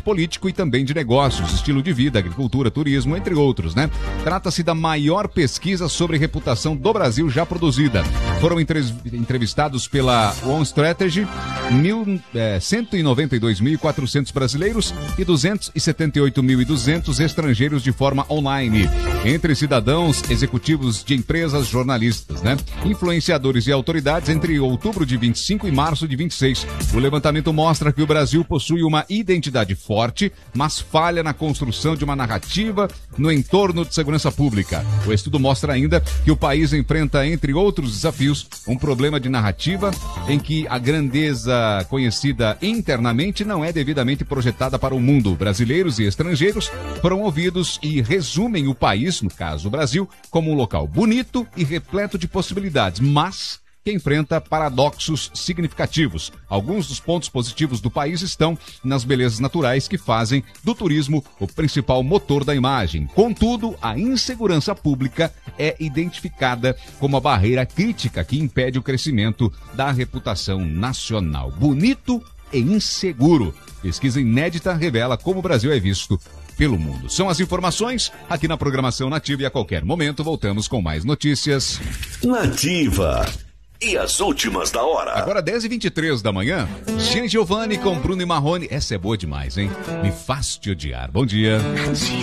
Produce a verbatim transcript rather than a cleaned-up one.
político e também de negócios, estilo de vida, agricultura, turismo, entre outros, né? Trata-se da maior pesquisa sobre reputação do Brasil já produzida. Foram entrevistados pela One Strategy mil, é, cento e noventa e dois mil e quatrocentos brasileiros e duzentos e setenta e oito mil e duzentos estrangeiros de forma online, entre cidadãos, executivos de empresas, jornalistas, né? Influenciadores e autoridades entre outubro de vinte e cinco e março de vinte e seis. O levantamento mostra que o Brasil possui uma identidade forte, mas falha na construção de uma narrativa no entorno de segurança pública. O estudo mostra ainda que o país enfrenta, entre outros desafios, um problema de narrativa em que a grandeza conhecida internamente não é devidamente projetada para o mundo. Brasileiros e estrangeiros foram ouvidos e resumem o país, no caso o Brasil, como um local bonito e repleto de possibilidades, mas que enfrenta paradoxos significativos. Alguns dos pontos positivos do país estão nas belezas naturais que fazem do turismo o principal motor da imagem. Contudo, a insegurança pública é identificada como a barreira crítica que impede o crescimento da reputação nacional. Bonito e inseguro. Pesquisa inédita revela como o Brasil é visto pelo mundo. São as informações aqui na programação Nativa e a qualquer momento voltamos com mais notícias. Nativa. E as últimas da hora. Agora dez e vinte e três da manhã. Gian Giovanni com Bruno e Marrone. Essa é boa demais, hein? Me faz te odiar. Bom dia.